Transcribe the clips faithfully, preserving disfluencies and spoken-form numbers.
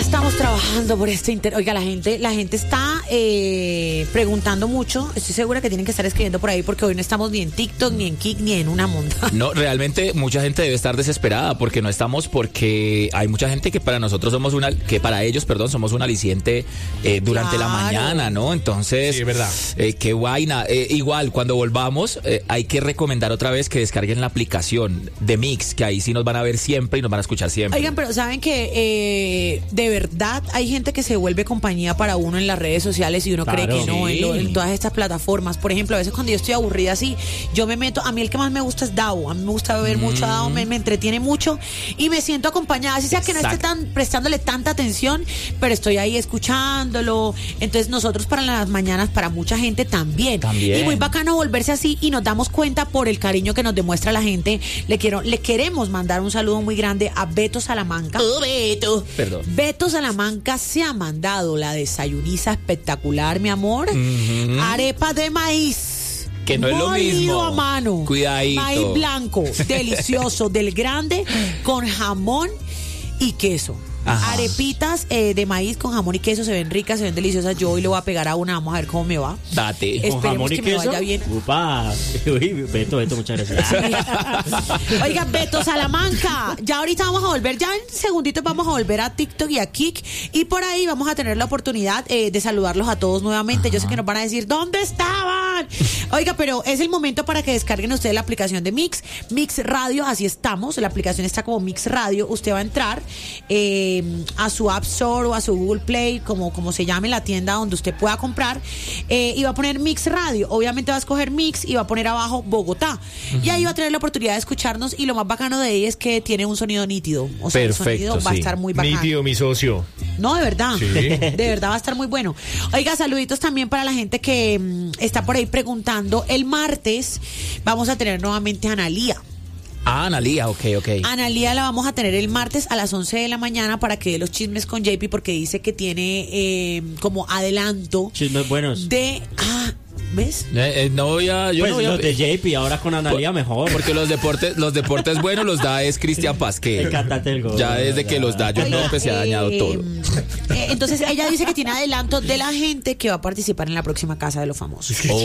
estamos trabajando por este inter... Oiga, la gente, la gente está eh, preguntando mucho. Estoy segura que tienen que estar escribiendo por ahí porque hoy no estamos ni en TikTok, ni en Kik, ni en una montaña. No, realmente mucha gente debe estar desesperada porque no estamos, porque hay mucha gente que para nosotros somos una, que para ellos, perdón, somos un aliciente eh, durante Claro. la mañana, ¿no? Entonces, Sí, es verdad. Eh, qué vaina. Eh, igual, cuando volvamos, eh, hay que recomendar otra vez que descarguen la aplicación de Mix, que ahí sí nos van a ver siempre y nos van a escuchar siempre. Oigan, pero saben que eh, de verdad hay gente que se vuelve compañía para uno en las redes sociales y uno Claro, cree que no, sí. en, lo- en todas estas plataformas. Por ejemplo, a veces cuando yo estoy aburrida así, yo me meto, a mí el que más me gusta es Davo, a mí me gusta ver mucho a Davo, me, me entretiene mucho y me siento acompañada, así sea que no esté Exacto. tan prestándole tanta atención, pero estoy ahí escuchándolo. Entonces nosotros para las mañanas, para mucha gente también. También. Y muy bacano volverse así y nos damos cuenta por el cariño que nos demuestra la gente. Le quiero, le queremos mandar un saludo muy grande a Beto Salamanca. Oh, Beto. Perdón. Beto Salamanca se ha mandado la desayuniza espectacular, mi amor. Ujú. Arepa de maíz. Que no es lo molido mismo. a mano. Cuidadito. Maíz blanco, delicioso, del grande, con jamón y queso. Ajá. Arepitas eh, de maíz con jamón y queso se ven ricas, se ven deliciosas. Yo hoy le voy a pegar a una, vamos a ver cómo me va. Date. Esperemos ¿Con jamón y que me queso? vaya bien. Upa. Uy, Beto, Beto, muchas gracias. Oiga, Beto Salamanca, ya ahorita vamos a volver, ya en segunditos vamos a volver a TikTok y a Kik y por ahí vamos a tener la oportunidad eh, de saludarlos a todos nuevamente. Yo sé que nos van a decir, ¿dónde estaban? Oiga, pero es el momento para que descarguen ustedes la aplicación de Mix, Mix Radio, así estamos, la aplicación está como Mix Radio, usted va a entrar eh, a su App Store o a su Google Play, como, como se llame la tienda donde usted pueda comprar, eh, y va a poner Mix Radio, obviamente va a escoger Mix y va a poner abajo Bogotá, y ahí va a tener la oportunidad de escucharnos y lo más bacano de ella es que tiene un sonido nítido, o sea, Perfecto, el sonido va a sí. estar muy bacano. Nítido, mi socio. No, de verdad. Sí. De verdad va a estar muy bueno. Oiga, saluditos también para la gente que mm, está por ahí preguntando. El martes vamos a tener nuevamente a Analía. Ah, Analía, ok, ok. Analía la vamos a tener el martes a las once de la mañana para que dé los chismes con J P porque dice que tiene eh, como adelanto Chismes buenos. de... Ah, ¿ves? Eh, eh, no voy a... Yo Pues no voy a... los de J P, ahora con Analía mejor. Porque los deportes, los deportes buenos los da es Cristian Pasquel. Encántate el gol. Ya desde que los da, yo Oiga, no que se ha dañado eh, todo. eh, entonces ella dice que tiene adelanto de la gente que va a participar en la próxima Casa de los Famosos. Oh,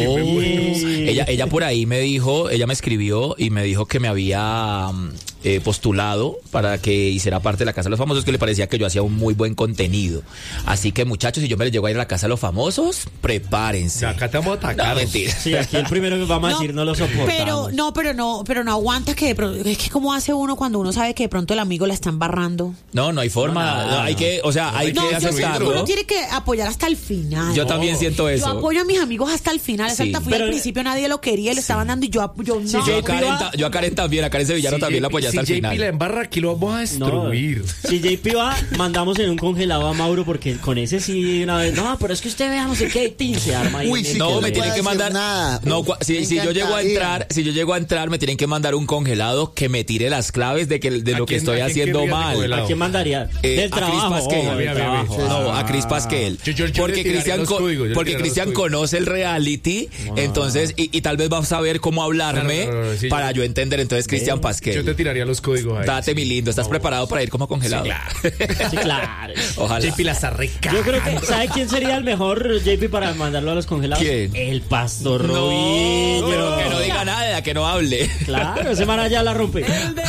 Sí. ella, ella por ahí me dijo, ella me escribió y me dijo que me había mm, eh, postulado para que hiciera parte de la Casa de los Famosos, que le parecía que yo hacía un muy buen contenido. Así que muchachos, si yo me les llego a ir a la Casa de los Famosos, prepárense. Acá te vamos a atacar. No, mentira. Sí, aquí el primero que vamos a decir no lo soportamos. Pero no, pero no, pero no aguanta que de pronto, es que cómo hace uno cuando uno sabe que de pronto el amigo la está embarrando. No, no hay forma, No, no, no, hay no. que, o sea, hay No, que yo siento que aceptarlo. uno tiene que apoyar hasta el final. Yo también siento eso. Yo apoyo a mis amigos hasta el final. Sí. Esa fui Pero- al principio nadie lo quería y le estaban dando y yo, yo no. Sí, Yo a, J P Karen, va- ta- yo a Karen también, a Karen Sevillano Si también la J P apoyé hasta si el J P la final. embarra, aquí lo vamos a No, destruir. si J P va, mandamos en un congelado a Mauro porque con ese sí una vez. No, pero es que usted vea, no sé qué, tin se arma ahí. Uy, en sí, el- No, no me puede tienen que decir mandar. nada. No, Uf, cua- si, me si yo llego a encantaría. entrar, si yo llego a entrar, me tienen que mandar un congelado que me tire las claves de que de ¿A lo que quién- estoy a quién haciendo querría mal. congelado? ¿A quién mandaría? Eh, Del a Cris trabajo. Pasquel. ojo, del Mira, mira, trabajo. mira. No, a Cris Pasquel. Yo- yo- yo le porque tiraría Cristian los co- códigos, yo le porque tiraría los Cristian códigos. conoce el reality, entonces y, y tal vez va a saber cómo hablarme Claro, claro, sí, para yo- yo entender. Entonces Cristian Yo te Pasquel, tiraría los códigos ahí. date mi lindo, ¿estás preparado para ir como congelado? Sí, claro. Ojalá. J P la está reca. Yo creo que, ¿sabe quién sería el mejor J P para mandarlo a los congelados? ¿Quién? El Pastor No, Robinho. pero que no diga nada, que no hable. Claro, ese man allá la rompe.